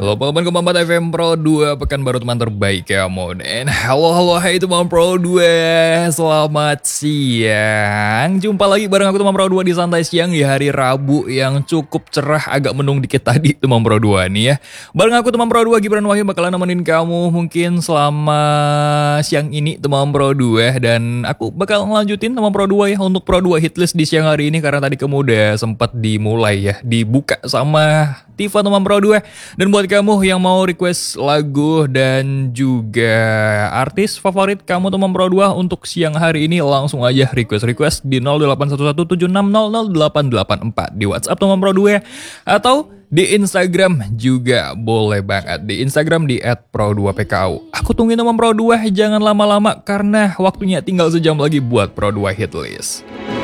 Halo Paman Kemampat FM Pro 2, pekan baru teman terbaik kamu. Dan halo hai teman Pro 2, selamat siang. Jumpa lagi bareng aku teman Pro 2 di Santai Siang di hari Rabu yang cukup cerah, agak mendung dikit tadi teman Pro 2 nih ya. Bareng aku teman Pro 2 Gibran Wahyu bakalan nemenin kamu mungkin selama siang ini teman Pro 2. Dan aku bakal ngelanjutin teman Pro 2 ya untuk Pro 2 hitlist di siang hari ini. Karena tadi kamu udah sempat dimulai ya, dibuka sama Tifa teman Pro 2. Dan buat kamu yang mau request lagu dan juga artis favorit kamu teman Pro 2 untuk siang hari ini, langsung aja request di 081176000884 di WhatsApp teman Pro 2 atau di Instagram juga boleh banget. Di Instagram di @pro2pku. Aku tungguin teman Pro 2, jangan lama-lama karena waktunya tinggal sejam lagi buat Pro 2 Hitlist.